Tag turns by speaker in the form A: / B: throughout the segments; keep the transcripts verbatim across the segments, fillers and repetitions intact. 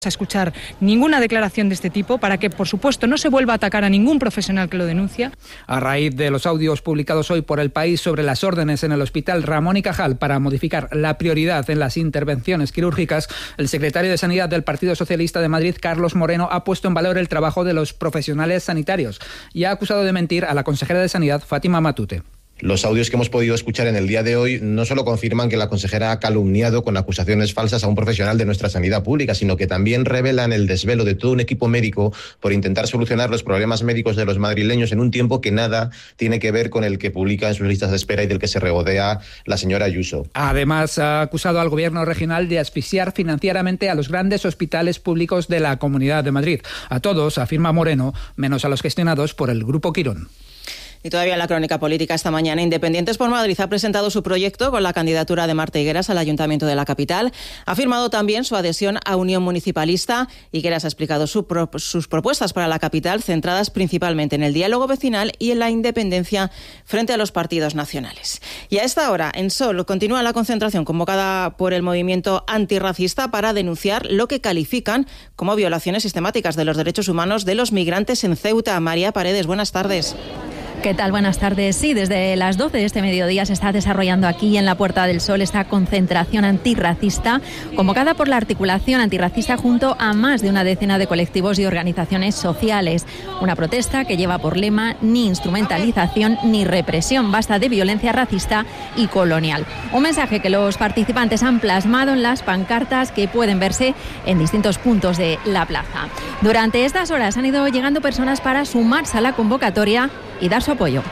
A: a escuchar ninguna declaración de este tipo para que, por supuesto, no se vuelva a atacar a ningún profesional que lo denuncia.
B: A raíz de los audios publicados hoy por El País sobre las órdenes en el Hospital Ramón y Cajal para modificar la prioridad en las intervenciones quirúrgicas, el secretario de Sanidad del Partido Socialista de Madrid, Carlos Moreno, ha puesto en valor el trabajo de los profesionales sanitarios y ha acusado de mentir a la consejera de Sanidad, Fátima Matute.
C: Los audios que hemos podido escuchar en el día de hoy no solo confirman que la consejera ha calumniado con acusaciones falsas a un profesional de nuestra sanidad pública, sino que también revelan el desvelo de todo un equipo médico por intentar solucionar los problemas médicos de los madrileños en un tiempo que nada tiene que ver con el que publica en sus listas de espera y del que se regodea la señora Ayuso.
B: Además, ha acusado al gobierno regional de asfixiar financieramente a los grandes hospitales públicos de la Comunidad de Madrid. A todos, afirma Moreno, menos a los gestionados por el Grupo Quirón.
D: Y todavía en la crónica política esta mañana, Independientes por Madrid ha presentado su proyecto con la candidatura de Marta Higueras al Ayuntamiento de la capital. Ha firmado también su adhesión a Unión Municipalista. Higueras ha explicado su pro, sus propuestas para la capital, centradas principalmente en el diálogo vecinal y en la independencia frente a los partidos nacionales. Y a esta hora, en Sol, continúa la concentración convocada por el movimiento antirracista para denunciar lo que califican como violaciones sistemáticas de los derechos humanos de los migrantes en Ceuta. María Paredes, buenas tardes.
E: ¿Qué tal? Buenas tardes. Sí, desde las doce de este mediodía se está desarrollando aquí en la Puerta del Sol esta concentración antirracista convocada por la Articulación Antirracista junto a más de una decena de colectivos y organizaciones sociales. Una protesta que lleva por lema ni instrumentalización ni represión, basta de violencia racista y colonial. Un mensaje que los participantes han plasmado en las pancartas que pueden verse en distintos puntos de la plaza. Durante estas horas han ido llegando personas para sumarse a la convocatoria y dar su apoyo.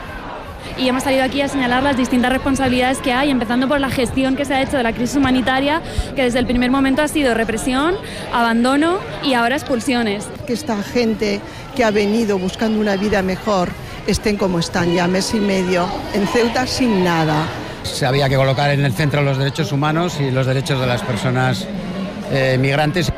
F: Y hemos salido aquí a señalar las distintas responsabilidades que hay, empezando por la gestión que se ha hecho de la crisis humanitaria, que desde el primer momento ha sido represión, abandono y ahora expulsiones.
G: Que esta gente que ha venido buscando una vida mejor estén como están ya mes y medio en Ceuta sin nada.
H: Se había que colocar en el centro los derechos humanos y los derechos de las personas eh, migrantes.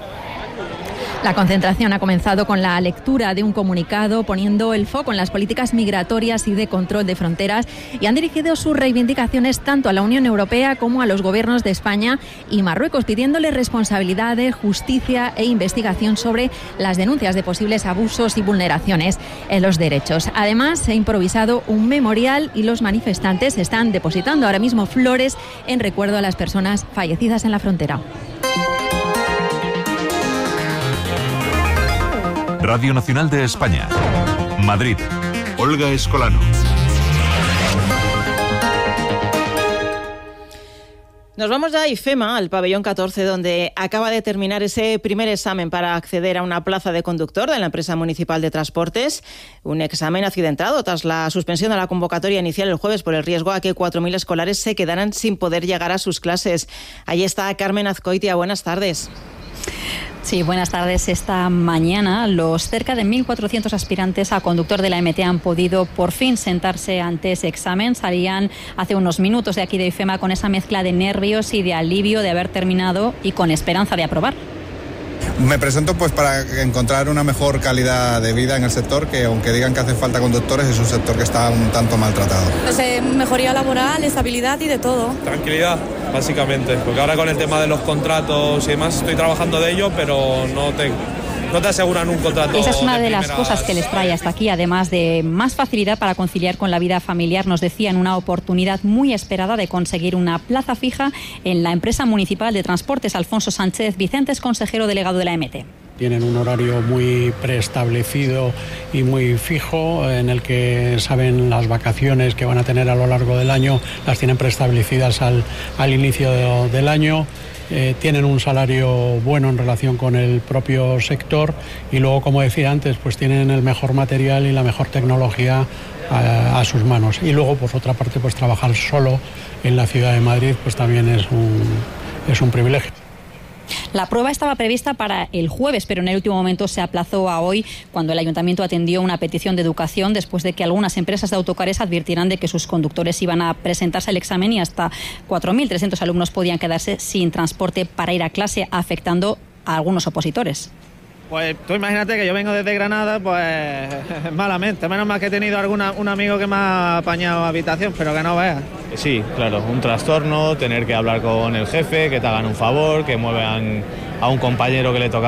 E: La concentración ha comenzado con la lectura de un comunicado poniendo el foco en las políticas migratorias y de control de fronteras y han dirigido sus reivindicaciones tanto a la Unión Europea como a los gobiernos de España y Marruecos, pidiéndole responsabilidades, justicia e investigación sobre las denuncias de posibles abusos y vulneraciones en los derechos. Además, se ha improvisado un memorial y los manifestantes están depositando ahora mismo flores en recuerdo a las personas fallecidas en la frontera.
I: Radio Nacional de España, Madrid, Olga Escolano.
D: Nos vamos ya a IFEMA, al pabellón catorce, donde acaba de terminar ese primer examen para acceder a una plaza de conductor de la empresa municipal de transportes. Un examen accidentado tras la suspensión de la convocatoria inicial el jueves por el riesgo a que cuatro mil escolares se quedaran sin poder llegar a sus clases. Allí está Carmen Azcoitia. Buenas tardes.
J: Sí, buenas tardes. Esta mañana los cerca de mil cuatrocientos aspirantes a conductor de la M T han podido por fin sentarse ante ese examen. Salían hace unos minutos de aquí de IFEMA con esa mezcla de nervios y de alivio de haber terminado y con esperanza de aprobar.
K: Me presento pues para encontrar una mejor calidad de vida en el sector, que aunque digan que hace falta conductores, es un sector que está un tanto maltratado.
L: Pues, eh, mejoría laboral, estabilidad y de todo.
M: Tranquilidad, básicamente, porque ahora con el tema de los contratos y demás estoy trabajando de ello, pero no te, no te aseguran un contrato.
J: Esa es una de,
M: de
J: las
M: primeras...
J: cosas que les trae hasta aquí, además de más facilidad para conciliar con la vida familiar. Nos decían una oportunidad muy esperada de conseguir una plaza fija en la empresa municipal de transportes. Alfonso Sánchez Vicente es consejero delegado de la M T.
N: Tienen un horario muy preestablecido y muy fijo, en el que saben las vacaciones que van a tener a lo largo del año, las tienen preestablecidas al, al inicio de, del año. Eh, tienen un salario bueno en relación con el propio sector y luego, como decía antes, pues tienen el mejor material y la mejor tecnología a, a sus manos. Y luego, por otra parte, pues trabajar solo en la ciudad de Madrid pues también es un, es un privilegio.
J: La prueba estaba prevista para el jueves, pero en el último momento se aplazó a hoy, cuando el ayuntamiento atendió una petición de educación después de que algunas empresas de autocares advirtieran de que sus conductores iban a presentarse al examen y hasta cuatro mil trescientos alumnos podían quedarse sin transporte para ir a clase, afectando a algunos opositores.
O: Pues tú imagínate que yo vengo desde Granada, pues malamente. Menos mal que he tenido alguna, un amigo que me ha apañado habitación, pero que no veas.
P: Sí, claro, un trastorno, tener que hablar con el jefe, que te hagan un favor, que muevan a un compañero que le toca